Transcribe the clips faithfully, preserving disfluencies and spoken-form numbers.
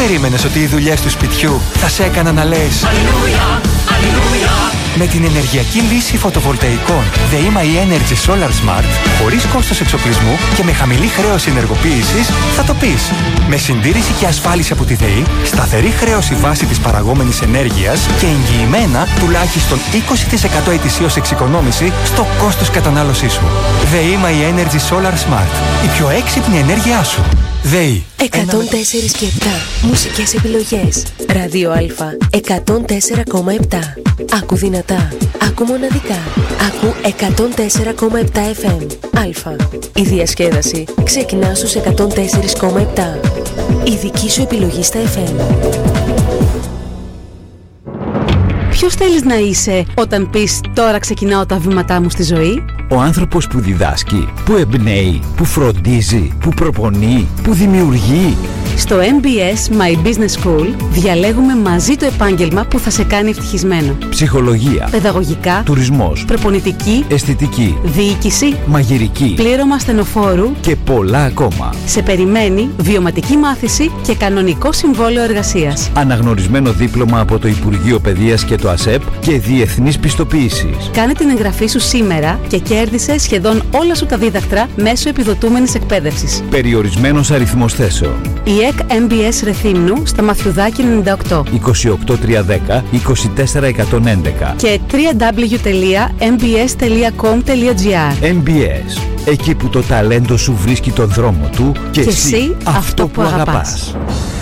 περίμενες ότι οι δουλειές του σπιτιού θα σε έκαναν να λες Αλληλούια, Αλληλούια? Με την ενεργειακή λύση φωτοβολταϊκών ΔΕΗ Energy Solar Smart, χωρίς κόστος εξοπλισμού και με χαμηλή χρέωση ενεργοποίησης, θα το πεις. Με συντήρηση και ασφάλιση από τη ΔΕΗ, σταθερή χρέωση βάση της παραγόμενης ενέργειας και εγγυημένα τουλάχιστον είκοσι τοις εκατό ετησίως εξοικονόμηση στο κόστος κατανάλωσής σου. ΔΕΗ Energy Solar Smart. Η πιο έξυπνη ενέργειά σου. ΔΕΗ. εκατόν τέσσερα και επτά. Μουσικές επιλογές. Ράδιο Α. εκατόν τέσσερα κόμμα επτά. Άκου δυνατά. Άκου μοναδικά. Άκου εκατόν τέσσερα κόμμα επτά εφ εμ. Α. Η διασκέδαση ξεκινά στους εκατόν τέσσερα κόμμα επτά. Η δική σου επιλογή στα εφ εμ. Ποιος θέλεις να είσαι όταν πεις «Τώρα ξεκινάω τα βήματά μου στη ζωή»? Ο άνθρωπος που διδάσκει, που εμπνέει, που φροντίζει, που προπονεί, που δημιουργεί. Στο εμ μπι ες My Business School διαλέγουμε μαζί το επάγγελμα που θα σε κάνει ευτυχισμένο. Ψυχολογία, παιδαγωγικά, τουρισμός, προπονητική, αισθητική, διοίκηση, μαγειρική, πλήρωμα ασθενοφόρου και πολλά ακόμα. Σε περιμένει βιωματική μάθηση και κανονικό συμβόλαιο εργασίας. Αναγνωρισμένο δίπλωμα από το Υπουργείο Παιδείας και το ΑΣΕΠ και διεθνής πιστοποίησης. Κάνε την εγγραφή σου σήμερα και κέρδισε σχεδόν όλα σου τα δίδακτρα μέσω επιδοτούμενης εκπαίδευσης. Περιορισμένος αριθμός θέσεων. Η ΕΚ εμ μπι ες Ρεθύμνου στα Μαθιουδάκη ενενήντα οκτώ. είκοσι οκτώ τριακόσια δέκα είκοσι τέσσερα εκατόν έντεκα και double-u double-u double-u τελεία εμ μπι ες τελεία κομ τελεία τζι άρ. εμ μπι ες. Εκεί που το ταλέντο σου βρίσκει τον δρόμο του και, και εσύ, εσύ αυτό που αγαπάς. αγαπάς.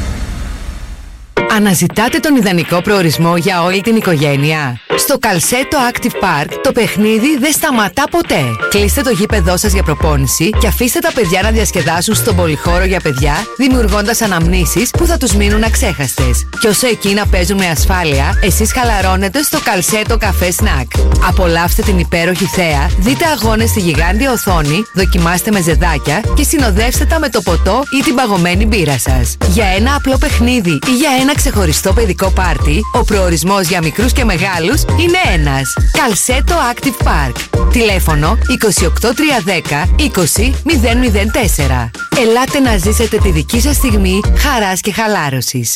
Αναζητάτε τον ιδανικό προορισμό για όλη την οικογένεια? Στο Καλσέτο Active Park το παιχνίδι δεν σταματά ποτέ. Κλείστε το γήπεδό σας για προπόνηση και αφήστε τα παιδιά να διασκεδάσουν στον πολυχώρο για παιδιά, δημιουργώντας αναμνήσεις που θα τους μείνουν αξέχαστες. Και όσο εκείνα παίζουν με ασφάλεια, εσείς χαλαρώνετε στο Καλσέτο Καφέ Σνακ. Απολαύστε την υπέροχη θέα, δείτε αγώνες στη γιγάντια οθόνη, δοκιμάστε με ζεδάκια και συνοδεύστε τα με το ποτό ή την παγωμένη μπύρα σας. Για ένα απλό παιχνίδι ή για ένα ξεχωριστό παιδικό πάρτι, ο προορισμός για μικρούς και μεγάλους είναι ένας. Καλσέτο Active Park. Τηλέφωνο είκοσι οκτώ τριακόσια δέκα είκοσι μηδέν μηδέν τέσσερα. Ελάτε να ζήσετε τη δική σας στιγμή χαράς και χαλάρωσης.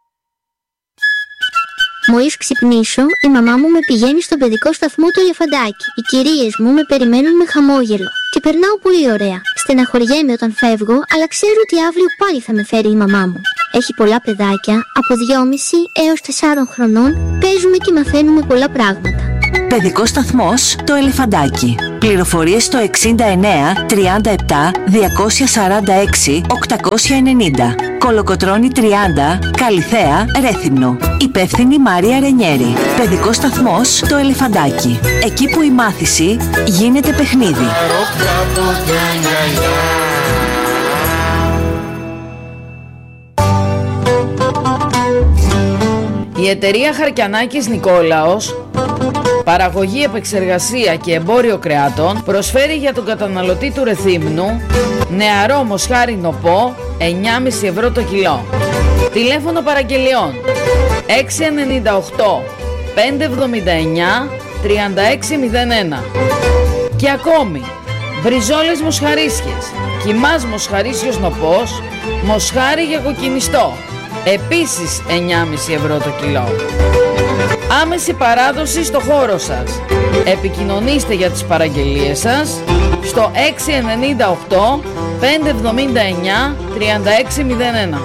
Μόλις ξυπνήσω, η μαμά μου με πηγαίνει στον παιδικό σταθμό του Ελεφαντάκι. Οι κυρίες μου με περιμένουν με χαμόγελο. Και περνάω πολύ ωραία. Στεναχωριέμαι όταν φεύγω, αλλά ξέρω ότι αύριο πάλι θα με φέρει η μαμά μου. Έχει πολλά παιδάκια, από δυόμισι έως τεσσάρων χρονών, παίζουμε και μαθαίνουμε πολλά πράγματα. Παιδικός σταθμός Το Ελεφαντάκι. Πληροφορίες στο εξήντα εννέα τριάντα επτά διακόσια σαράντα έξι οκτακόσια ενενήντα. Κολοκοτρώνη τριάντα, Καλιθέα, Ρέθυμνο. Υπεύθυνη Μαρία Ρενιέρη. Παιδικός σταθμός Το Ελεφαντάκι. Εκεί που η μάθηση γίνεται παιχνίδι. Η εταιρεία Χαρκιανάκης Νικόλαος, παραγωγή, επεξεργασία και εμπόριο κρεάτων, προσφέρει για τον καταναλωτή του Ρεθύμνου νεαρό μοσχάρι νοπό εννιά κόμμα πέντε ευρώ το κιλό. Τηλέφωνο παραγγελιών έξι εννιά οκτώ πέντε εβδομήντα εννιά τριάντα έξι μηδέν ένα. Και ακόμη μπριζόλες μοσχαρίσιες, κιμάς μοσχαρίσιος νοπός, μοσχάρι για κοκκινιστό, επίσης εννιά κόμμα πέντε ευρώ το κιλό. Άμεση παράδοση στο χώρο σας. Επικοινωνήστε για τις παραγγελίες σας στο έξι εννιά οκτώ πέντε εβδομήντα εννιά τριάντα έξι μηδέν ένα.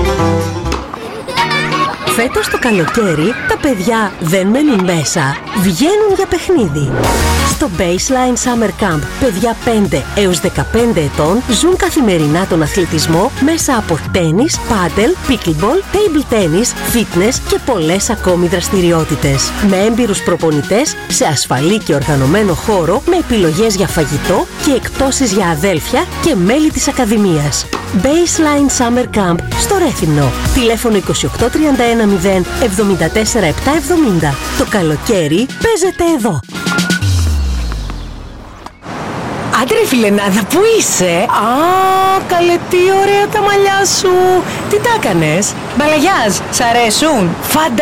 Φέτος το καλοκαίρι τα παιδιά δεν μένουν μέσα, βγαίνουν για παιχνίδι. Στο Baseline Summer Camp, παιδιά πέντε έως δεκαπέντε ετών ζουν καθημερινά τον αθλητισμό μέσα από τένις, πάντελ, pickleball, table tennis, fitness και πολλές ακόμη δραστηριότητες. Με έμπειρους προπονητές, σε ασφαλή και οργανωμένο χώρο, με επιλογές για φαγητό και εκπτώσεις για αδέλφια και μέλη της Ακαδημίας. Baseline Summer Camp στο Ρέθυμνο. Τηλέφωνο είκοσι οκτώ τριάντα ένα μηδέν εβδομήντα τέσσερα επτακόσια εβδομήντα. Το καλοκαίρι παίζεται εδώ. Άντε ρε φιλενάδα, πού είσαι? Α, καλέ, τι ωραία τα μαλλιά σου. Τι τα έκανες? Μπαλαγιάζ, σ' αρέσουν?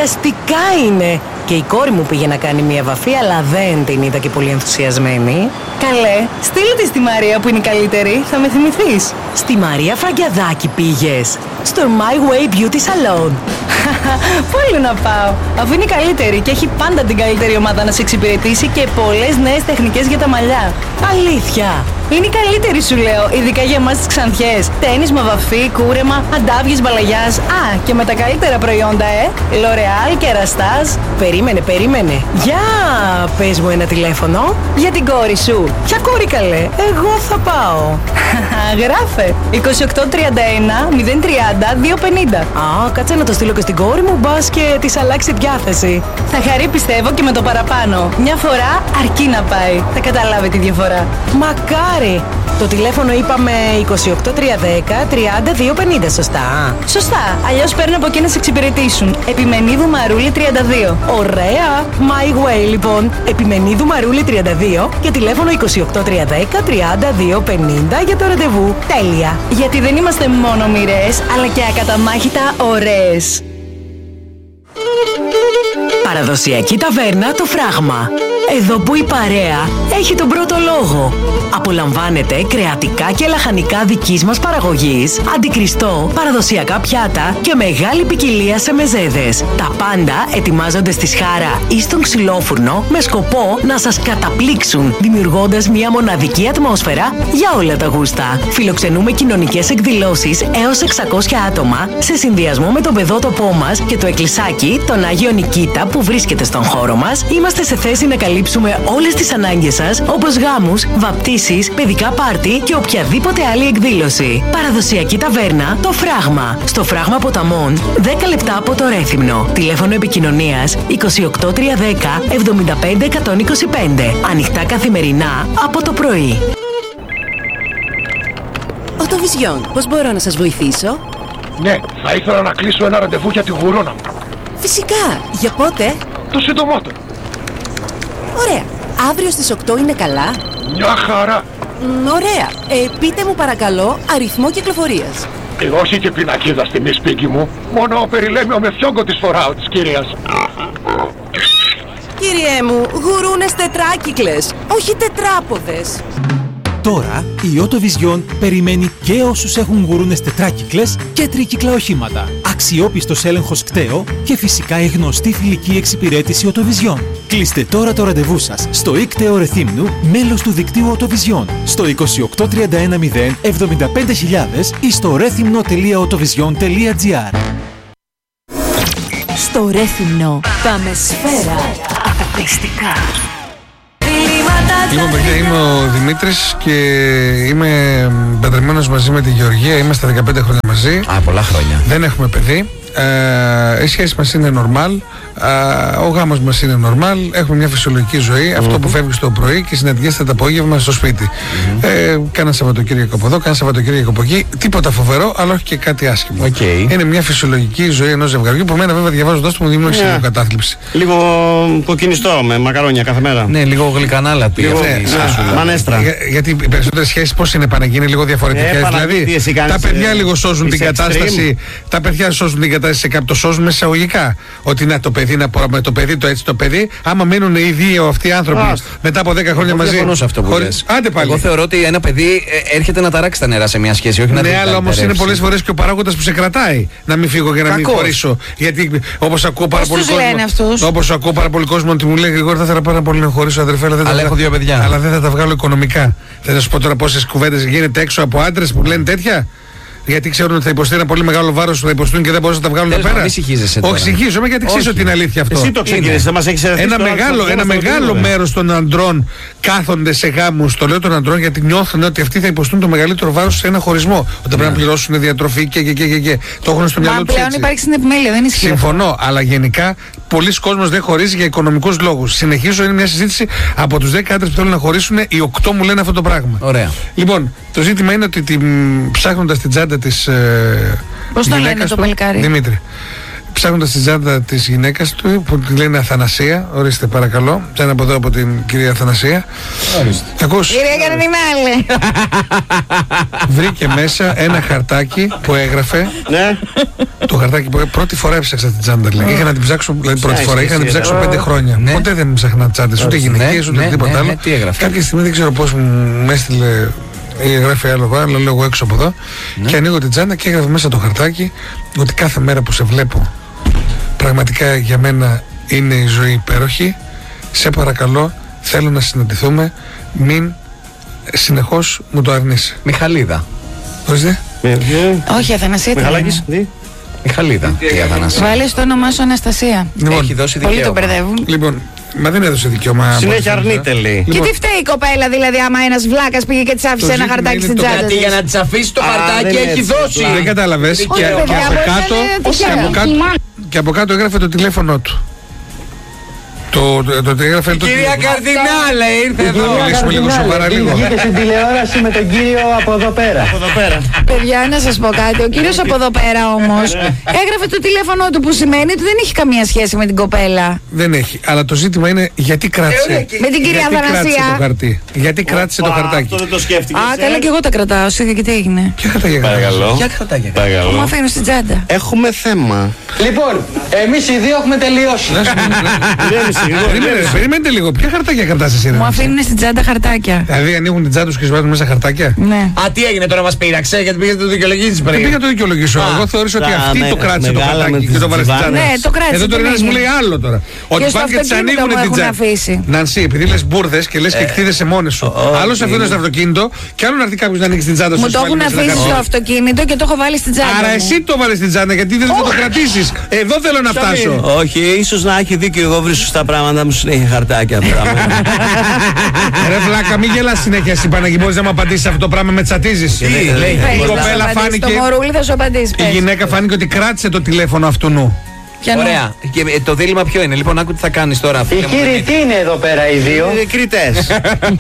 Φανταστικά είναι. Και η κόρη μου πήγε να κάνει μια βαφή, αλλά δεν την είδα και πολύ ενθουσιασμένη. Καλέ, στείλε τη στη Μαρία που είναι η καλύτερη, θα με θυμηθείς. Στη Μαρία Φραγκιαδάκη πήγες. Στο My Way Beauty Salon. Πού άλλο να πάω, αφού είναι η καλύτερη και έχει πάντα την καλύτερη ομάδα να σε εξυπηρετήσει και πολλές νέες τεχνικές για τα μαλλιά. Αλήθεια. Είναι η καλύτερη σου λέω, ειδικά για εμάς τις Ξανθιές. Τένισμα, βαφή, κούρεμα, αντάβιες μπαλαγιάς. Α, και με τα καλύτερα προϊόντα, ε. L'Oreal, Kerastase. Περίμενε, περίμενε. Για πες μου ένα τηλέφωνο. Για την κόρη σου. Ποια κόρη καλέ, εγώ θα πάω. Γράφε. είκοσι οκτώ τριάντα ένα μηδέν τριάντα δύο πενήντα. Α, κάτσε να το στείλω και στην κόρη μου, μπας και της αλλάξει διάθεση. Θα χαρεί πιστεύω και με το παραπάνω. Μια φορά αρκεί να πάει. Θα καταλάβει τη διαφορά. Μακάρι. Το τηλέφωνο είπαμε είκοσι οκτώ τριακόσια τριάντα δύο πενήντα, σωστά. Σωστά, αλλιώς παίρνω από εκεί να σε εξυπηρετήσουν. Επιμενίδου Μαρούλη τριάντα δύο. Ωραία. My Way λοιπόν. Επιμενίδου Μαρούλη τριάντα δύο και τηλέφωνο είκοσι οκτώ τριακόσια τριάντα δύο πενήντα για το ραντεβού. Τέλεια. Γιατί δεν είμαστε μόνο μοιρές, αλλά και ακαταμάχητα ωραίες. Παραδοσιακή ταβέρνα Το Φράγμα. Εδώ που η παρέα έχει τον πρώτο λόγο. Απολαμβάνετε κρεατικά και λαχανικά δικής μας παραγωγής, αντικριστό, παραδοσιακά πιάτα και μεγάλη ποικιλία σε μεζέδες. Τα πάντα ετοιμάζονται στη σχάρα ή στον ξυλόφουρνο με σκοπό να σας καταπλήξουν, δημιουργώντας μια μοναδική ατμόσφαιρα για όλα τα γούστα. Φιλοξενούμε κοινωνικές εκδηλώσεις έως εξακόσια άτομα σε συνδυασμό με τον παιδότοπό μας και το εκκλησάκι, τον Άγιο Νικήτα που βρίσκεται στον χώρο μας. Είμαστε σε θέση να καλύψουμε όλες τις ανάγκες σας, όπως γάμους, βαπτίσεις, παιδικά πάρτι και οποιαδήποτε άλλη εκδήλωση. Παραδοσιακή ταβέρνα Το Φράγμα. Στο Φράγμα Ποταμών, δέκα λεπτά από το Ρέθυμνο. Τηλέφωνο επικοινωνίας είκοσι οκτώ τριακόσια εβδομήντα πέντε εκατόν είκοσι πέντε. Ανοιχτά καθημερινά από το πρωί. Οτοβιζιόν, πώς μπορώ να σας βοηθήσω? Ναι, θα ήθελα να κλείσω ένα ραντεβού για τη γουρόνα μου. Φυσικά, για πότε? Το συντομότερο. Ωραία. Αύριο στις οκτώ είναι καλά? Μια χαρά. Μ, ωραία. Ε, πείτε μου παρακαλώ αριθμό κυκλοφορίας. Ε, όχι και πινακίδα στη μη σπίτι μου. Μόνο περιλέμιο με φιόγκο της φοράω της κυρίας. Κύριέ μου, γουρούνες τετράκυκλες, όχι τετράποδες. Τώρα η Ότοβιζιόν περιμένει και όσους έχουν γουρούνες τετράκυκλες και τρίκυκλα οχήματα. Αξιόπιστος έλεγχος κταίο και φυσικά η γνωστή φιλική εξυπηρέτηση Ότοβιζιόν. Κλείστε τώρα το ραντεβού σας στο ΙΚΤΕΟ Ρεθύμνου, μέλος του δικτύου Ότοβιζιόν, στο είκοσι οκτώ τριάντα ένα μηδέν εβδομήντα πέντε χιλιάδες ή στο ρέθυμνο τελεία οτοβιζιόν τελεία τζι άρ. Στο Ρέθυμνο πάμε σφαίρα αποκλειστικά. Λοιπόν, παιδιά, είμαι ο Δημήτρης και είμαι παντρεμένος μαζί με τη Γεωργία. Είμαστε δεκαπέντε χρόνια μαζί. Α, πολλά χρόνια. Δεν έχουμε παιδί. Ε, η σχέση μας είναι normal. Ε, ο γάμος μας είναι normal. Έχουμε μια φυσιολογική ζωή. Mm-hmm. Αυτό που φεύγει το πρωί και συναντιέστε το απόγευμα στο σπίτι. Mm-hmm. Ε, κάνα Σαββατοκύριακο από εδώ, κάνα Σαββατοκύριακο από εκεί. Τίποτα φοβερό, αλλά όχι και κάτι άσχημο. Okay. Είναι μια φυσιολογική ζωή ενός ζευγαριού που εμένα, βέβαια, διαβάζοντας το μου δημιούργησε yeah. λίγο κατάθλιψη. Λίγο κοκκινιστό με μακαρόνια κάθε μέρα. Ναι, λίγο γλυκανάλα. Λίγο ναι, μανέστρα. Για, γιατί οι περισσότερες σχέσεις πώς είναι, πάνε γίνει λίγο διαφορετικές. Ε, δηλαδή, τα παιδιά λίγο σώζουν την κατάσταση. Τα παιδιά σώζουν την κατάσταση σε κάποιο, το σώζουν μέσα εισαγωγικά. Ότι να το παιδί, να με το παιδί, το έτσι το παιδί, άμα μείνουν οι δύο αυτοί οι άνθρωποι ah, μετά από δέκα χρόνια μαζί. Εγώ αυτό που χωρίς... Άντε πάλι. Εγώ θεωρώ ότι ένα παιδί έρχεται να ταράξει τα νερά σε μια σχέση, όχι να ναι, αλλά όμως είναι πολλές φορές και ο παράγοντας που σε κρατάει να μην φύγω και να Κακός. μην χωρίσω. Γιατί όπως ακούω πάρα πολύ κόσμο. Όπως ακούω πάρα πολύ κόσμο ότι μου λέει Γρηγόρη, θα ήθελα πάρα πολύ να χωρίσω αδερφέ, αλλά δεν αλλά θα έχω δύο παιδιά. Αλλά δεν θα τα βγάλω οικονομικά. Θα σου πω τώρα πόσες κουβέντες γίνεται έξω από άντρες που λένε τέτοια. Γιατί ξέρουν ότι θα υποστεί ένα πολύ μεγάλο βάρος που θα υποστούν και δεν μπορούν να τα βγάλουν εδώ πέρα. Όχι, συγχύζομαι γιατί ξέρω την αλήθεια αυτό. Εσύ το ξεκίνησες, δεν μας έχεις ερωτήσει. Ένα μεγάλο, ένα μεγάλο μέρος των αντρών κάθονται σε γάμους. Το λέω των αντρών γιατί νιώθουν ότι αυτοί θα υποστούν το μεγαλύτερο βάρος σε ένα χωρισμό. Ότι πρέπει να πληρώσουν διατροφή και, και, και, και, και. Το έχουν στο μυαλό τους. Μα πλέον υπάρχει στην επιμέλεια, δεν ισχύει. Συμφωνώ, αλλά γενικά πολλοί κόσμος δεν χωρίζει για οικονομικούς λόγους. Συνεχίζω, είναι μια συζήτηση από τους δέκα άντρες που θέλουν να χωρίσουν, οι οκτώ μου λένε αυτό το πράγμα. Ωραία. Λοιπόν, το ζήτημα είναι ότι ψάχνοντας την τσάντα της. Πώς το λένε το παλικάρι? Δημήτρη. Ψάχνοντας την τσάντα της γυναίκας του που τη λένε Αθανασία. Ορίστε παρακαλώ. Ψάχνω από εδώ από την κυρία Αθανασία. Ορίστε. Ακούς? Κυρία Καρδινάλε. Βρήκε μέσα ένα χαρτάκι που έγραφε. Ναι. Το χαρτάκι που πρώτη φορά έψαξα την τσάντα. Δηλαδή. Είχα να την ψάξω, δηλαδή πρώτη φορά, είχα να την ψάξω πέντε χρόνια. Ναι. Ποτέ δεν ψάχνα τσάντες, ούτε γυναικείες, ούτε ναι, τίποτα ναι, άλλο. Ναι, κάποια στιγμή δεν ξέρω πώς μου έστειλε ή γράφει άλλο εδώ, άλλο λέω εγώ έξω από εδώ. Ναι. Και ανοίγω την τσάντα και έγραφε μέσα το χαρτάκι ότι κάθε μέρα που σε βλέπω πραγματικά για μένα είναι η ζωή υπέροχη. Σε παρακαλώ, θέλω να συναντηθούμε. Μην συνεχώς μου το αρνήσει. Μιχαλίδα. Ορίστε. Όχι, Αθανασία. Μιχαλάκης. Μιχαλίδα. Βάλεις το όνομά σου Αναστασία. Λοιπόν, έχει δώσει δικαίωμα. Πολλοί τον μπερδεύουν. Λοιπόν, μα δεν έδωσε δικαίωμα. Συνέχεια αρνείται, λέει. Και τι φταίει η κοπέλα, δηλαδή, άμα ένας βλάκας πήγε και της άφησε ένα χαρτάκι στην τσάντα. Γιατί για να της αφήσει το χαρτάκι έχει δώσει. Δεν κατάλαβες. Και από κάτω έγραφε το τηλέφωνό του. Το, το, το, το έγραφε το... Κυρία Καρδινάλε ήρθε εδώ. Μιλήσουμε λίγο σοβαρά λίγο. Βγήκε στην τηλεόραση με τον κύριο από εδώ πέρα. Από εδώ πέρα. Παιδιά, να σας πω κάτι. Ο κύριος από εδώ πέρα όμως έγραφε το τηλέφωνο του, που σημαίνει ότι δεν έχει καμία σχέση με την κοπέλα. Δεν έχει. Αλλά το ζήτημα είναι γιατί κράτησε. Με την κυρία Αθανασία. Γιατί κράτησε το χαρτάκι. Αυτό δεν το σκέφτηκες. Α, καλά, και εγώ τα κρατάω. Σίγα και τι έγινε. Ποια χαρτάκια παρακαλώ. Ποια χαρτάκια. Μου αφήνω στην τσάντα. Έχουμε θέμα. Λοιπόν, εμείς οι δύο έχουμε τελειώσει. Περιμένετε λίγο, ποια χαρτάκια κρατάς εσύ? Μου αφήνουν στην τσάντα χαρτάκια. Δηλαδή ανοίγουν την τσάντα τους και σου βάζουν μέσα χαρτάκια. Ναι. Α, τι έγινε τώρα, μας πείραξε, γιατί πήγατε το δικαιολογήσεις πριν. Δεν πήγα το δικαιολογήσω. Εγώ θεώρησα ότι αυτή το κράτησε το χαρτάκι και το βάλε στην τσάντα. Ναι, το κράτησε. Εδώ τώρα ένας μου λέει άλλο τώρα. Ότι πάνε και τις ανοίγουν την τσάντα. Νανσί, επειδή λες μπουρδες και λες και εκτίδεσαι μόνες σου. Άλλος αφήνοντας στο αυτοκίνητο και άλλο να έρθει κάποιος να ανοίξει την τσάντα σου. Μου το έχουν αφήσει στο αυτοκίνητο και το έχω βάλει στην τσάντα. Άρα εσύ το βάλες στην τσάντα, γιατί δεν θα το κρατήσεις. Εδώ θέλω να φτάσω. Όχι, ίσως να έχει δίκιο, εγώ βρίσκω στα πράγματα μου συνέχεια χαρτάκια. Ρε βλάκα, μην γελάς συνέχεια εσύ Παναγί, μπορείς να μου απαντήσεις αυτό το πράγμα, με τσατίζεις. Η κοπέλα φάνηκε, η γυναίκα φάνηκε ότι κράτησε το τηλέφωνο αυτού νου. Ωραία. Και το δίλημμα ποιο είναι? Λοιπόν, άκου τι θα κάνεις τώρα. Οι κύριοι τι είναι εδώ πέρα οι δύο? Οι κριτές.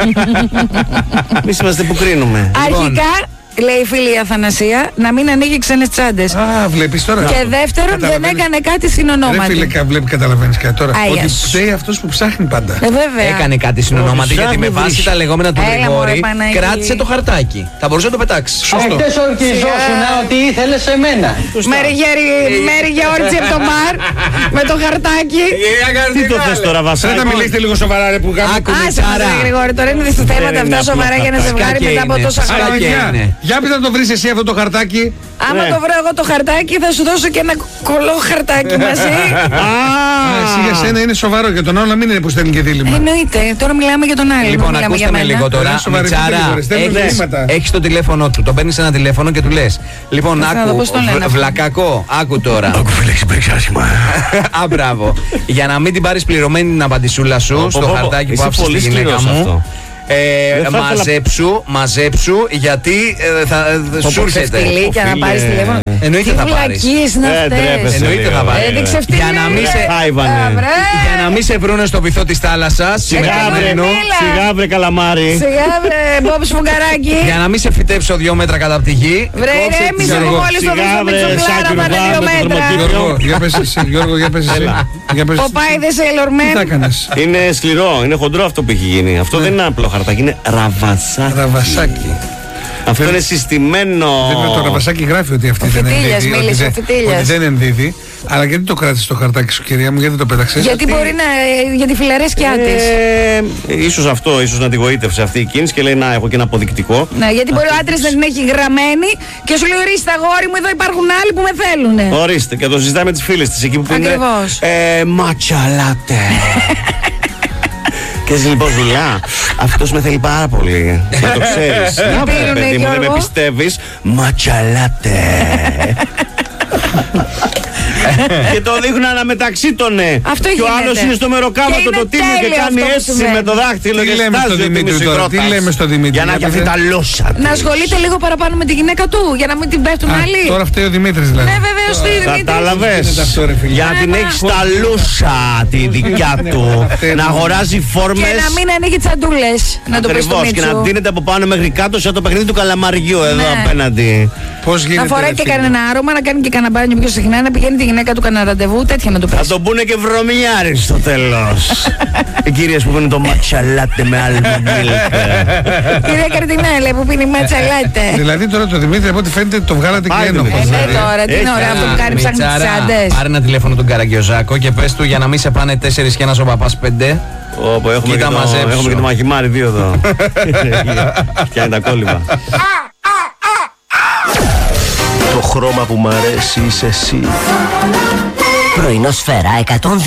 Εμείς είμαστε που κρίνουμε. Αρχικά, λέει η φίλη η Αθανασία, να μην ανοίγει ξένες τσάντες. Α, βλέπεις τώρα. Και δεύτερον, δεν έκανε κάτι συνονόματι. Ρε φίλε, βλέπει, καταλαβαίνεις κάτι τώρα. Ότι φταίει αυτός που ψάχνει πάντα. Ε, βέβαια. Έκανε κάτι συνονόματι, γιατί με βάση τα λεγόμενα του Γρηγόρη κράτησε το χαρτάκι. Θα μπορούσε να το πετάξει. Σωστό. Εκτός ορκιζόσουν ότι ήθελες εμένα. Μέρη Γεώργη από το Μαρ με το χαρτάκι. Τι το θες τώρα, Βασίλη? Δεν θα μιλήσετε λίγο σοβαρά, ρε που κάνουμε. Άσε μας, Γρηγόρη, τώρα είναι στα θέματα αυτά σοβαρά για να ζευγάρι μετά από τόσα χρόνια. Για πείτε να το βρεις εσύ αυτό το χαρτάκι. Άμα το βρω εγώ το χαρτάκι, θα σου δώσω και ένα κολό χαρτάκι μαζί. Εσύ για σένα είναι σοβαρό, για τον άλλο να μην είναι που στέλνει και δίλημμα. Εννοείται, τώρα μιλάμε για τον άλλο. Λοιπόν, ακούστε με λίγο τώρα. Μιτσάρα, έχεις το τηλέφωνο του, τον παίρνεις ένα τηλέφωνο και του λες: Λοιπόν, άκου, βλακακό, άκου τώρα. Άκου φίλε, έχεις παίξει άσχημα. Α, μπράβο. Για να μην την πάρεις πληρωμένη την απαντησούλα σου στο χαρτάκι που άφησες στη γυναίκα μου. Ε, μαζέψου, μαζέψου, γιατί ε, θα ε, σου έρχεται. Και να πάρεις τηλέφωνο. Εννοείται θα πάρεις. Εννοείται θα πάρεις. Για να μην σε, για να μην σε βρούνε στο βυθό της θάλασσας. Σιγά βρε καλαμάρι. Σιγά βρε Μπόμπ Σφουγγαράκι. Για να μην σε φυτέψω δύο μέτρα κατά από τη γη. Βρε ηρέμησε που μόλις το βυθό με τσοκλάρα πάνε δύο μέτρα. Για πες εσύ, Γιώργο, για πες εσύ. Ο Πάιδες Ελορμέν. Τι θα έκανες? Είναι σκληρό, είναι χοντρό αυτό που έχει γίνει. Αυτό δεν είναι απλό χαρτάκι, είναι ραβασάκι. Ραβασάκι. Αυτό είναι συστημένο. Βέβαια το ραβασάκι γράφει ότι αυτή δεν ενδίδει. Ότι δεν ενδίδει. Αλλά γιατί το κράτησες το χαρτάκι σου, κυρία μου, γιατί το πέταξες? Γιατί μπορεί να. Για τη φιλαρέσκειά της. Ε, ίσως αυτό, ίσως να τη γοήτευσε αυτή η κίνηση και λέει: Να, έχω και ένα αποδεικτικό. Ναι, γιατί μπορεί ο άντρας να την έχει γραμμένη και σου λέει: Ορίστε, αγόρι μου, εδώ υπάρχουν άλλοι που με θέλουν. Ορίστε, και το συζητάει με τις φίλες της εκεί που είναι. Ακριβώς. Ε, ματσαλάτε. Και έτσι λοιπόν δουλειά, αυτός με θέλει πάρα πολύ. Να το ξέρεις. Να παιδί μου, δεν με πιστεύεις. Ματσαλάτε. Και το δείχνουν αναμεταξύ των ναι. Αυτό και ο άλλος είναι στο μεροκάματο το τίμιο και κάνει αίσθηση με το δάχτυλο. Τι λέμε στο Δημήτρη τώρα? Τι λέμε στο Δημήτρη? Για να έχει τα λόσα. Να ασχολείται λίγο παραπάνω με τη γυναίκα του, για να μην την πέφτουν άλλοι. Τώρα φταίει ο Δημήτρης δηλαδή. Ναι, βεβαίως φταίει ο Δημήτρης. Κατάλαβες? Για να την έχει στα λόσα τη δικιά του. Να αγοράζει φόρμες. Και να μην ανοίγει τσαντούλες. Να το πει στο Μίτσου. Και να δίνεται από πάνω μέχρι κάτω σαν το παιχνίδι του καλαμαριού εδώ απέναντι. Να φοράει και κανένα άρωμα, να κάνει και κανένα μπάνιο πιο συχνά, να πηγαίνει τη γυναίκα γυναίκα του κανένα ραντεβού, τέτοια να του πέσει. Θα τον πούνε και βρωμιάρι στο τέλος. Οι κυρίες που πίνουν το ματσαλάτε με almond milk. Κυρία Καρτινάλε που πίνει ματσαλάτε. Δηλαδή τώρα το Δημήτρη από ό,τι φαίνεται το βγάλατε και ένοχο. Ε, ναι τώρα, τι είναι ωραίο αυτό που κάνει, ψάχνει τις άντες. Πάρε ένα τηλέφωνο τον Καραγκιόζάκο και πες του για να μην σε πάνε τέσσερις και ένας ο παπάς πέντε. Όπου έχουμε, και το, έχουμε και το μαχημάρι δύο εδώ. Φτιάχνει τα κόλληβα. Το χρώμα που μ' αρέσει είσαι εσύ. Πρωινό Σφαίρα εκατόν δύο.